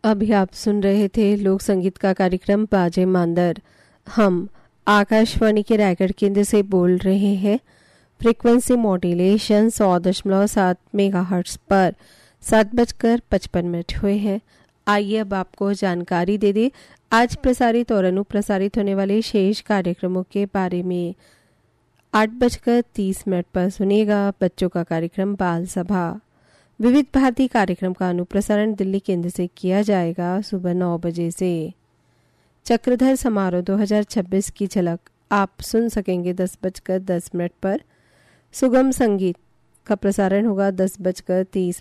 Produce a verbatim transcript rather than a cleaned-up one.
अभी आप सुन रहे थे लोक संगीत का कार्यक्रम बाजे मांदर। हम आकाशवाणी के रायगढ़ केंद्र से बोल रहे हैं। फ्रीक्वेंसी मॉड्यूलेशन सौ दशमलव सात मेगा हर्ट्ज पर सात बजकर पचपन मिनट हुए हैं। आइए अब आपको जानकारी दे दे आज प्रसारित और अनुप्रसारित होने वाले शेष कार्यक्रमों के बारे में। आठ बजकर तीस मिनट पर सुनिएगा बच्चों का कार्यक्रम बाल सभा। विविध भारती कार्यक्रम का अनुप्रसारण दिल्ली केंद्र से किया जाएगा सुबह नौ बजे से। चक्रधर समारोह दो हज़ार छब्बीस की झलक आप सुन सकेंगे दस बजकर दस मिनट पर। सुगम संगीत का प्रसारण होगा दस बजकर तीस